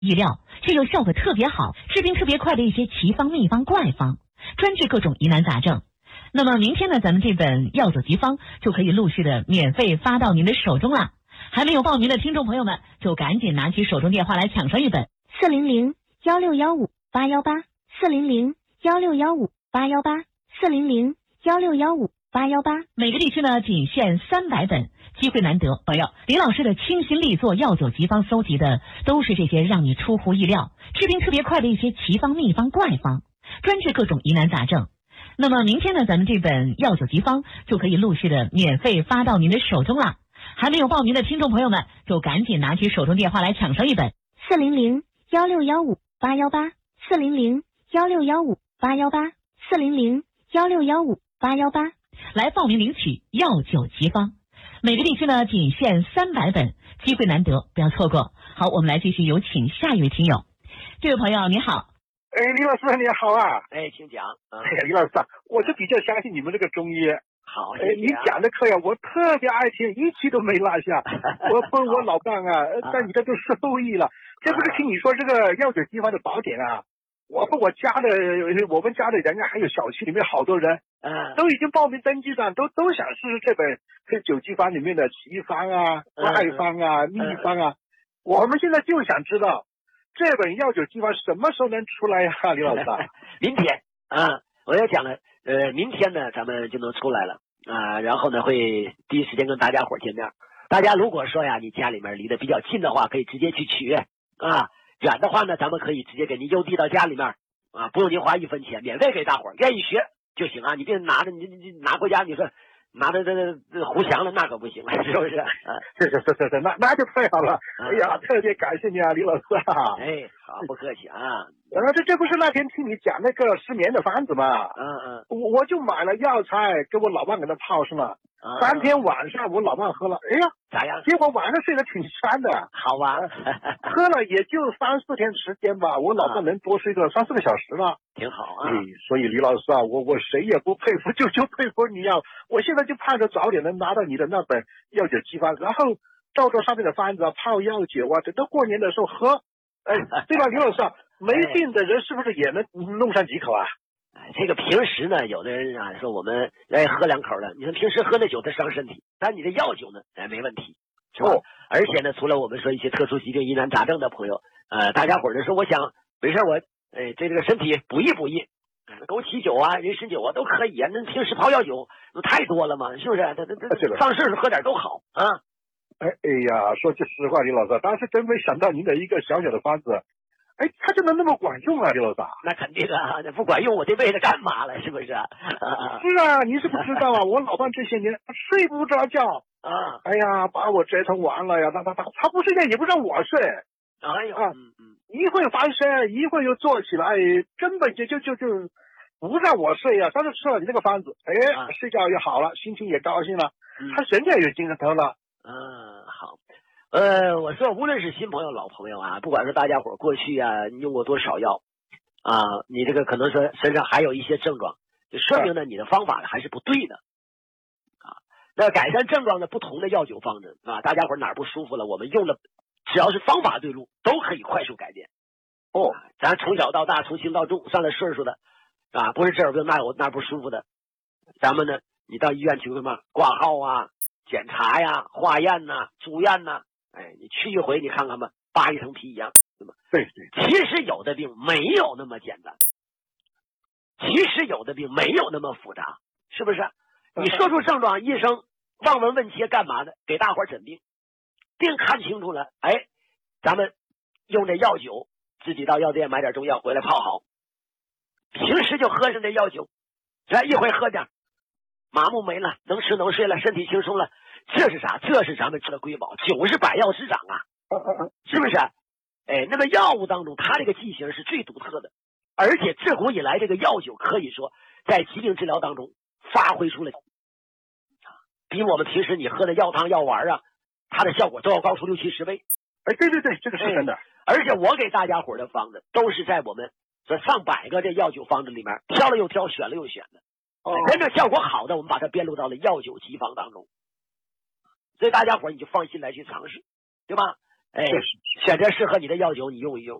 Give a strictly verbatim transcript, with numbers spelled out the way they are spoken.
意料，却又效果特别好、治病特别快的一些奇方、秘方、怪方，专治各种疑难杂症。那么明天呢，咱们这本药酒急方就可以陆续的免费发到您的手中了。还没有报名的听众朋友们，就赶紧拿起手中电话来抢上一本。 四零零幺六幺五八幺八，四零零幺六幺五八幺八，四零零幺六幺五八幺八。 每个地区呢仅限三百本，机会难得。朋友，李老师的倾心力作药酒急方搜集的都是这些让你出乎意料、治病特别快的一些奇方、秘方、怪方，专治各种疑难杂症。那么明天呢，咱们这本药酒急方就可以陆续的免费发到您的手中了。还没有报名的听众朋友们，就赶紧拿起手中电话来抢上一本。 四零零幺六幺五八幺八，四零零幺六幺五八幺八，四零零幺六幺五八幺八。 来报名领取药酒急方，每个地区呢仅限三百本，机会难得，不要错过。好，我们来继续有请下一位听友。这位朋友你好。 哎，李老师你好啊！ 哎，请讲。 哎呀，李老师啊，我是比较相信你们这个中医。 好， 哎，你讲的课呀，我特别爱听，一期都没落下。我问我老伴啊，在你这都受益了。这不是听你说这个药酒急方的宝典啊？我和我家的，我们家的人家还有小区里面好多人， 嗯， 都已经报名登记上，都都想试试这本这酒急方里面的奇方啊、怪方啊、秘方啊。我们现在就想知道。这本药酒急方什么时候能出来呀、啊，李老师？ 明天啊，我要讲了，呃，明天呢，咱们就能出来了啊。然后呢，会第一时间跟大家伙见面。大家如果说呀，你家里面离得比较近的话，可以直接去取啊；远的话呢，咱们可以直接给您邮递到家里面啊，不用您花一分钱，免费给大伙儿，愿意学就行啊。你别拿着你你拿回家，你说。拿着这这胡想了，那可不行了，是不是？啊， 是是是是是，那那就太好了。哎呀，特别感谢你啊，李老师啊。 哎，好，不客气啊。 呃，这这不是那天听你讲那个失眠的方子吗？ 嗯嗯。 我我就买了药材，给我老伴给他泡上了。当天晚上我老伴喝了，哎呀， 咋样？ 结果晚上睡得挺香的。 好吧。 喝了也就三四天时间吧，我老伴能多睡个三四个小时了。 挺好啊。 哎，所以李老师啊，我我谁也不佩服，就就佩服你啊！我现在就盼着早点能拿到你的那本药酒急方，然后照着上面的方子啊，泡药酒啊，等到过年的时候喝。哎，对吧，李老师啊，没病的人是不是也能弄上几口啊？ 哎，这个平时呢，有的人啊说我们哎喝两口了，你说平时喝那酒它伤身体，但你的药酒呢，哎没问题，是吧？哦、而且呢，除了我们说一些特殊疾病、疑难杂症的朋友，呃，大家伙儿就说，我想没事我哎对这个身体补益补益，枸杞酒啊、人参酒啊都可以啊。那平时泡药酒那太多了嘛，是不是？他他他放事喝点都好啊。 哎哎呀，说句实话，李老师，当时真没想到您的一个小小的方子。哎，他就能那么管用啊，李老师？ 那肯定啊，那不管用，我这辈子干嘛了？是不是？啊是啊，你是不知道啊，我老伴这些年睡不着觉啊， 哎呀，把我折腾完了呀，他他他他不睡觉也不让我睡， 哎呦， 啊， 嗯嗯， 一会翻身，一会又坐起来，根本就就就就不让我睡呀。但是吃了你这个方子，哎，啊、睡觉也好了，心情也高兴了，嗯、他人家也有精神头了。 嗯，好。呃，我说无论是新朋友老朋友啊，不管是大家伙过去啊用过多少药啊，你这个可能说身上还有一些症状，就说明呢你的方法还是不对的啊。那改善症状的不同的药酒方子啊，大家伙哪儿不舒服了，我们用的只要是方法对路，都可以快速改变。哦，咱从小到大，从轻到重，上了岁数的啊，不是这儿病那有那不舒服的，咱们呢，你到医院去什么挂号啊、检查呀、化验呐、住院呐。哎，你去一回，你看看吧，扒一层皮一样，对吧？ 对对。 其实有的病没有那么简单，其实有的病没有那么复杂，是不是？你说出症状，医生望闻问切干嘛的？给大伙诊病，病看清楚了，哎，咱们用这药酒，自己到药店买点中药回来泡好，平时就喝上这药酒，这一回喝点，麻木没了，能吃能睡了，身体轻松了。这是啥？这是咱们吃的瑰宝，酒是百药之长啊，是不是？哎，那么药物当中，它这个剂型是最独特的，而且自古以来，这个药酒可以说在疾病治疗当中发挥出了，比我们平时你喝的药汤药丸啊，它的效果都要高出六七十倍。 哎，对对对，这个是真的。 而且我给大家伙的方子都是在我们这上百个这药酒方子里面挑了又挑，选了又选的。哦，真正效果好的，我们把它编录到了药酒急方当中。所以大家伙你就放心来去尝试，对吧？ 哎确实， 选择适合你的药酒，你用一用。